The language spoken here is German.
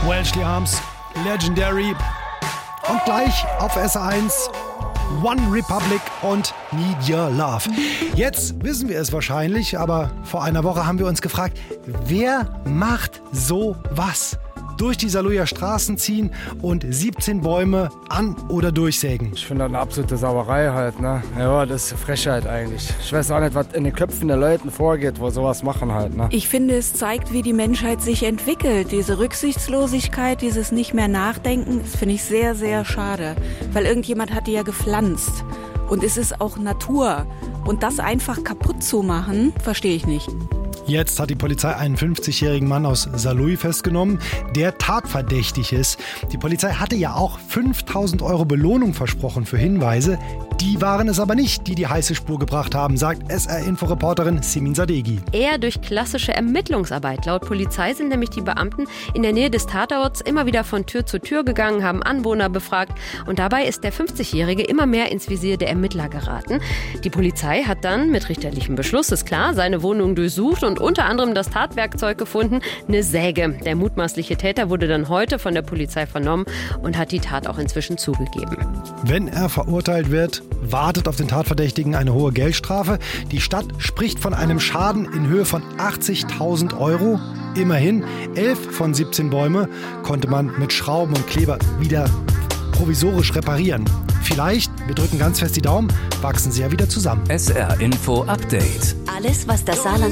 Welshly Arms, Legendary. Und gleich auf SR1 One Republic und Need Your Love. Jetzt wissen wir es wahrscheinlich, aber vor einer Woche haben wir uns gefragt, wer macht so was? Durch die Saarlouier Straßen ziehen und 17 Bäume an- oder durchsägen. Ich finde das eine absolute Sauerei halt, ne? Ja, das ist Frechheit eigentlich. Ich weiß auch nicht, was in den Köpfen der Leuten vorgeht, wo sowas machen halt, ne? Ich finde, es zeigt, wie die Menschheit sich entwickelt. Diese Rücksichtslosigkeit, dieses nicht mehr Nachdenken, das finde ich sehr, sehr schade. Weil irgendjemand hat die ja gepflanzt. Und es ist auch Natur. Und das einfach kaputt zu machen, verstehe ich nicht. Jetzt hat die Polizei einen 50-jährigen Mann aus Saarlouis festgenommen, der tatverdächtig ist. Die Polizei hatte ja auch 5.000 € Belohnung versprochen für Hinweise. Die waren es aber nicht, die die heiße Spur gebracht haben, sagt SR-Info-Reporterin Simin Sadeghi. Eher durch klassische Ermittlungsarbeit. Laut Polizei sind nämlich die Beamten in der Nähe des Tatorts immer wieder von Tür zu Tür gegangen, haben Anwohner befragt. Und dabei ist der 50-Jährige immer mehr ins Visier der Ermittler geraten. Die Polizei hat dann mit richterlichem Beschluss, ist klar, seine Wohnung durchsucht und unter anderem das Tatwerkzeug gefunden, eine Säge. Der mutmaßliche Täter wurde dann heute von der Polizei vernommen und hat die Tat auch inzwischen zugegeben. Wenn er verurteilt wird, wartet auf den Tatverdächtigen eine hohe Geldstrafe. Die Stadt spricht von einem Schaden in Höhe von 80.000 €. Immerhin 11 von 17 Bäume konnte man mit Schrauben und Kleber wieder provisorisch reparieren. Vielleicht, wir drücken ganz fest die Daumen, wachsen sie ja wieder zusammen. SR Info Update. Alles, was das Saarland